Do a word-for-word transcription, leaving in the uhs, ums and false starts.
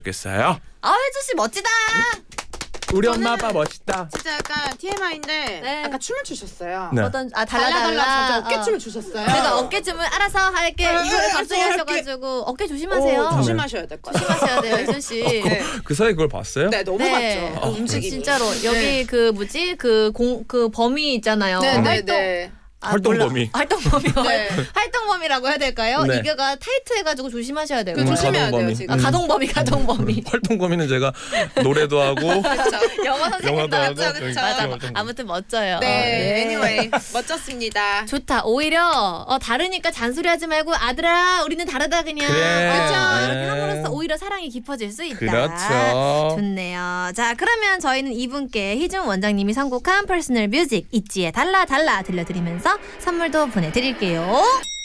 좋겠어요. 아, 혜주 씨 멋지다. 우리 엄마 아빠 멋있다. 진짜 약간 티엠아이인데 네. 아까 춤을 추셨어요. 네. 어떤 아 달라 달라 달라. 달라 진짜 어. 어깨춤을 추셨어요. 제가 어깨춤을 알아서 할게 네, 이거를 네, 갑자기 알아서 하셔가지고 어깨 조심하세요. 오, 조심하셔야 될 것 같아요. 조심하셔야 돼요, 혜주 씨. 네. 그 사이 그걸 봤어요? 네, 너무 네. 맞죠. 그 움직임이. 진짜로 여기 네. 그 뭐지 그 공 그 범위 있잖아요. 네, 네, 활동 네. 아, 활동 몰라. 범위. 활동 범위요. 네. 활동 범위라고 해야 될까요? 네. 이거가 타이트해가지고 조심하셔야 돼요. 그 음, 조심해야 가동 돼요 범위. 지금. 아, 가동 범위, 가동 범위. 활동 범위는 제가 노래도 하고 그렇죠. 영어 선생님도 영화도 하고 맞죠, 그쵸. 맞아. 활동 범위. 아무튼 멋져요. 네, anyway 멋졌습니다. 좋다. 오히려 어, 다르니까 잔소리하지 말고 아들아, 우리는 다르다 그냥. 그래. 그렇죠. 네. 이렇게 함으로써 오히려 사랑이 깊어질 수 있다. 그렇죠. 좋네요. 자, 그러면 저희는 이분께 희준 원장님이 선곡한 퍼스널 뮤직 있지의 달라 달라 들려드리면서 선물도 보내드릴게요.